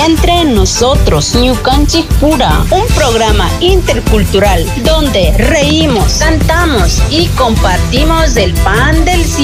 Entre nosotros, Ñukanchik Pura, un programa intercultural donde reímos, cantamos y compartimos el pan del cielo.